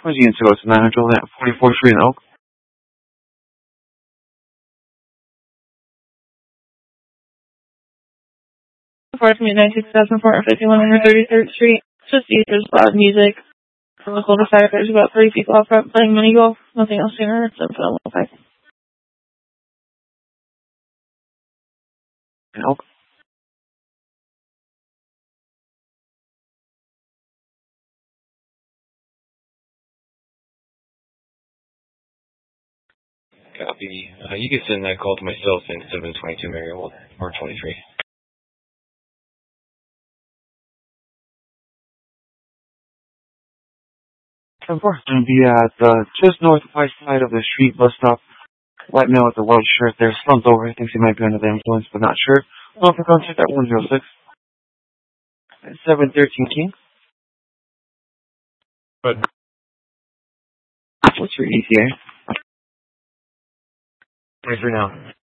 Where's the into? It's 900 at 44th Street in Oak. Apartment 96,451 under 33rd Street. Just there's loud music. From the cul-de-sac, there's about 30 people out front playing mini golf. Nothing else sooner. So film. Okay. In Oak. Copy. You can send that call to myself in 722 Marywold, or 23. Of course, going to be at just northwest side of the street bus stop. White male with a white shirt there, slumped over. Thinks he might be under the influence, but not sure. Well, for contact at 106. 713 King. But What's your ETA? 23 now.